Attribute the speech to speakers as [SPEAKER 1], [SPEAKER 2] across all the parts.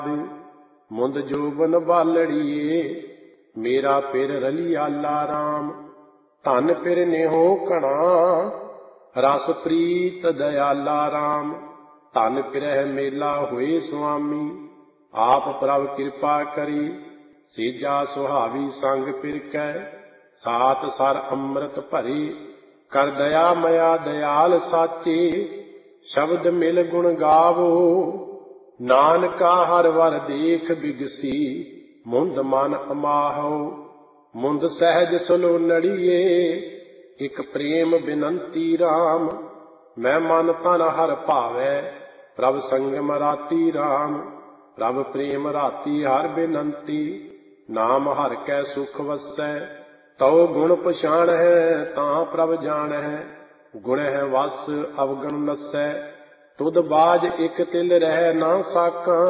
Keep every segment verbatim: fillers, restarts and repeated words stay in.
[SPEAKER 1] ਮੁੰਦ ਜੋਬਨ ਬਾਲੜੀਏ, ਮੇਰਾ ਪਿਰ ਰਲੀਆਲਾ ਰਾਮ। ਧਨ ਪਿਰ ਨੇਹੋ ਘਣਾ, ਰਸ ਪ੍ਰੀਤ ਦਇਆਲਾ ਰਾਮ। ਧਨ ਪਿਰਹਿ ਮੇਲਾ ਹੋਏ ਸੁਆਮੀ, ਆਪ ਪ੍ਰਭ ਕਿਰਪਾ ਕਰੀ। ਸੇਜਾ ਸੁਹਾਵੀ ਸੰਗ ਪਿਰ ਕੈ, ਸਾਤ ਸਰ ਅੰਮ੍ਰਿਤ ਭਰੀ। ਕਰ ਦਇਆ ਮਇਆ ਦਇਆਲ ਸਾਚੇ, ਸ਼ਬਦ ਮਿਲ ਗੁਣ ਗਾਵੋ। ਨਾਨਕਾ ਹਰ ਵਰ ਦੇਖ ਬਿਗਸੀ, ਮੁੰਦ ਮਨ ਅਮਾਹੋ। ਮੁੰਦ ਸਹਿਜ ਸੁਲੋਨੜੀਏ, ਇਕ ਪ੍ਰੇਮ ਬਿਨੰਤੀ ਰਾਮ। ਮੈਂ ਮਨ ਤਨ ਹਰ ਭਾਵੈ, ਪ੍ਰਭ ਸੰਗਮ ਰਾਤੀ ਰਾਮ। ਪ੍ਰਭ ਪ੍ਰੇਮ ਰਾਤੀ ਹਰ ਬਿਨੰਤੀ, ਨਾਮ ਹਰ ਕੈ ਸੁਖ ਵਸੈ। ਤਉ ਗੁਣ ਪਛਾਣ ਹੈ, ਤਾਂ ਪ੍ਰਭ ਜਾਣ ਹੈ। ਗੁਣ ਹੈ ਵਸ ਅਵਗਣ ਨਸੈ, ਤੁਧ ਬਾਜ ਇਕ ਤਿਲ ਰਹਿ ਨਾ ਸਾਕਾਂ।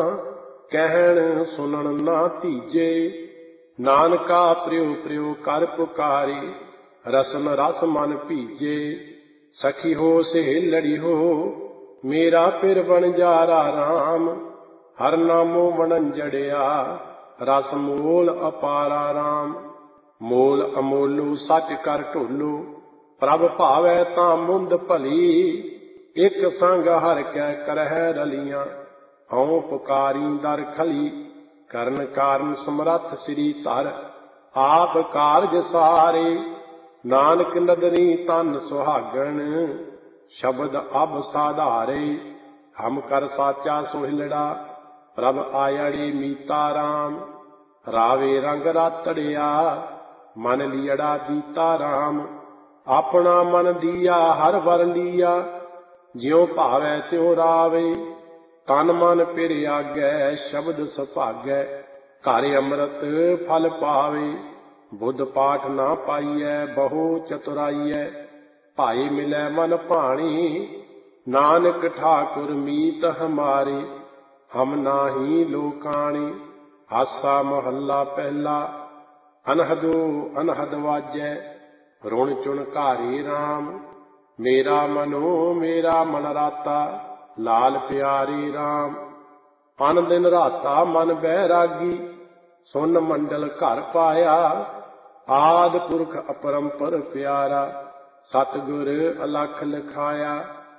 [SPEAKER 1] ਕਹਿਣ ਸੁਣਨ ਨਾ ਧੀਜੇ, ਨਾਨਕਾ ਪ੍ਰਿਉ ਪ੍ਰਿਉ ਕਰ ਪੁਕਾਰੀ। ਰਸਨ ਰਸ ਮਨ ਭੀਜੇ, ਸਖੀ ਹੋ ਸਹੇਲੜੀ ਹੋ। ਮੇਰਾ ਪਿਰ ਵਣਜਾਰਾ ਰਾਮ, ਹਰ ਨਾਮੋ ਵਣੰਜੜਿਆ। ਰਸ ਮੋਲ ਅਪਾਰਾ ਰਾਮ, ਮੋਲ ਅਮੋਲੂ ਸੱਚ ਕਰ ਢੋਲੂ। ਪ੍ਰਭ ਭਾਵੈ ਤਾਂ ਮੁੰਦ ਭਲੀ, ਇਕ ਸੰਗ ਹਰ ਕੈ ਕਰਹਿ ਰਲੀਆਂ। ਹਉ ਪੁਕਾਰੀ ਦਰ ਖਲੀ, ਕਰਨ ਕਾਰਨ ਸਮਰੱਥ ਸ੍ਰੀ ਧਰ। ਆਪ ਕਾਰਜ ਸਾਰੇ, ਨਾਨਕ ਨਦਰੀ ਤਨ ਸੁਹਾਗਣ। ਸ਼ਬਦ ਅਬ ਸਾਧਾਰੇ, ਹਮ ਕਰ ਸਾਚਾ ਸੋਹਿਲੜਾ। ਪ੍ਰਭ ਆਇੜੀ ਮੀਤਾ ਰਾਮ, ਰਾਵੇ ਰੰਗ ਰਾਤੜਿਆ। ਮਨ ਲੀੜਾ ਦੀਤਾ ਰਾਮ, ਆਪਣਾ ਮਨ ਦੀਆ ਹਰ ਵਰ ਲੀਆ। ਜਿਉ ਭਾਵੈ ਤਿਉ ਰਾਵੇ, ਤਨ ਮਨ ਪਿਰ ਆਗੈ। ਸ਼ਬਦ ਸੁਭਾਗੈ, ਘਰ ਅੰਮ੍ਰਿਤ ਫਲ ਪਾਵੇ। ਬੁੱਧ ਪਾਠ ਨਾ ਪਾਈਐ, ਬਹੁ ਚਤੁਰਾਈਐ। ਭਾਈ ਮਿਲੈ ਮਨ ਭਾਣੀ, ਨਾਨਕ ਠਾਕੁਰ ਮੀਤ ਹਮਾਰੇ। ਹਮ ਨਾਹੀ ਲੋਕਾਣੀ, ਹਾਸਾ ਮਹੱਲਾ ਪਹਿਲਾ। ਅਨਹਦੋ ਅਨਹਦ ਵਾਜੈ, ਰੁਣ ਚੁਣ ਘਾਰੇ ਰਾਮ। ਮੇਰਾ ਮਨੋ ਮੇਰਾ ਮਨ ਰਾਤਾ, ਲਾਲ ਪਿਆਰੇ ਰਾਮ। ਅਨ ਦਿਨ ਰਾਤਾ ਮਨ ਬੈਰਾਗੀ, ਸੁਨ ਮੰਡਲ ਘਰ ਪਾਇਆ। ਆਦਿ ਪੁਰਖ ਅਪਰੰਪਰ ਪਿਆਰਾ, ਸਤਿਗੁਰ ਅਲਖ ਲਿਖਾਇਆ।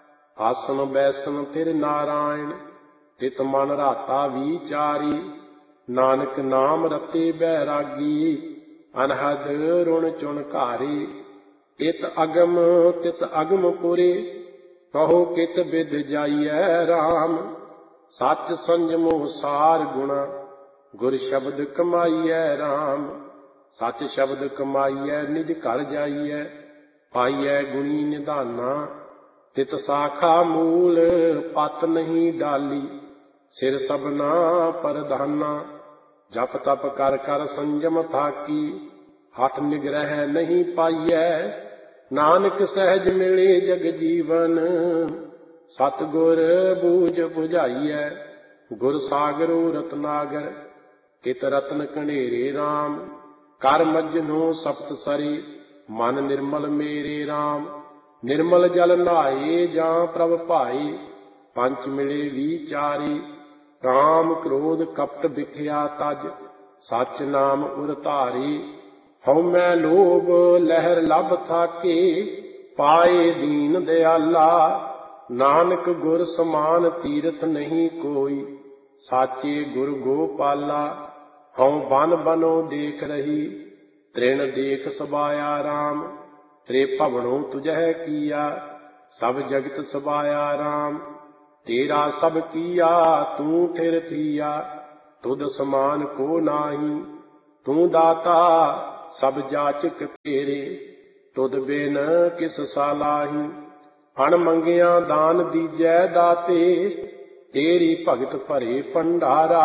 [SPEAKER 1] ਆਸਨ ਬੈਸਨ ਤਿਰ ਨਾਰਾਇਣ, ਤਿਤ ਮਨ ਰਾਤਾ ਵਿਚਾਰੀ। ਨਾਨਕ ਨਾਮ ਰਤੇ ਬੈਰਾਗੀ, ਅਨਹਦ ਰੁਣ ਚੁਣ ਘਾਰੇ। ਇਤ ਅਗਮ ਤਿਤ ਅਗਮ ਪੁਰੇ, ਕਹੋ ਕਿਤ ਬਿਦ ਜਾਈਐ ਰਾਮ। ਸੱਚ ਸੰਜਮੋ ਸਾਰ ਗੁਣਾ, ਗੁਰ ਸ਼ਬਦ ਕਮਾਈਐ ਰਾਮ। ਸੱਚ ਸ਼ਬਦ ਕਮਾਈਐ, ਨਿਜ ਘਰ ਜਾਈਐ। ਪਾਈਐ ਗੁਣੀ ਨਿਧਾਨਾ, ਤਿਤ ਸਾਖਾ ਮੂਲ। ਪਤ ਨਹੀਂ ਡਾਲੀ, ਸਿਰ ਸਭਨਾ ਪਰਧਾਨਾ। ਜਪ ਤਪ ਕਰ ਕਰ ਸੰਜਮ ਥਾਕੀ, ਹਠ ਨਿਗ੍ਰਹਿ ਨਹੀਂ ਪਾਈਐ। ਨਾਨਕ ਸਹਿਜ ਮਿਲੇ ਜਗ ਜੀਵਨ, ਸਤਿਗੁਰ ਬੂਝ ਬੁਝਾਈਐ। ਗੁਰ ਸਾਗਰੋ ਰਤਨਾਗਰ, ਕਿਤ ਰਤਨ ਕਣੇਰੇ ਰਾਮ। ਕਰ ਮਜਨੂ ਸਪਤ ਸਰੀ, ਮਨ ਨਿਰਮਲ ਮੇਰੇ ਰਾਮ। ਨਿਰਮਲ ਜਲ ਨਹਾਏ ਜਾਂ ਪ੍ਰਭ ਭਾਈ, ਪੰਚ ਮਿਲੇ ਵਿਚਾਰੀ। ਕਾਮ ਕ੍ਰੋਧ ਕਪਟ ਬਿਖਿਆ ਤਜ, ਸਚ ਨਾਮ ਉਰ ਧਾਰੀ। ਹਉਮੈ ਲੋਭ ਲਹਿਰ ਲਭ ਥਾਕੇ, ਪਾਏ ਦੀਨ ਦਿਆਲਾ। ਨਾਨਕ ਗੁਰ ਸਮਾਨ ਤੀਰਥ ਨਹੀਂ ਕੋਈ, ਸਾਚੇ ਗੁਰ ਗੋਪਾਲਾ। ਹਉ ਬਨ ਬਨੋ ਦੇਖ ਰਹੀ, ਤ੍ਰਿਣ ਦੇਖ ਸਬਾਇਆ ਰਾਮ। ਤ੍ਰੇ ਭਵਨੋ ਤੁਝੈ ਕੀਆ, ਸਭ ਜਗਤ ਸਬਾਇਆ ਰਾਮ। ਤੇਰਾ ਸਭ ਕੀਆ ਤੂੰ ਠਿਰ ਥੀਆ, ਤੁਧ ਸਮਾਨ ਕੋ ਨਾਹੀ। ਤੂੰ ਦਾਤਾ ਸਭ ਜਾਚਕ ਤੇਰੇ, ਤੁਧ ਬਿਨ ਕਿਸ ਸਾਲਾਹੀ। ਅਣ ਮੰਗਿਆ ਦਾਨ ਦੀਜੈ ਦਾਤੇ, ਤੇਰੀ ਭਗਤ ਭਰੇ ਭੰਡਾਰਾ।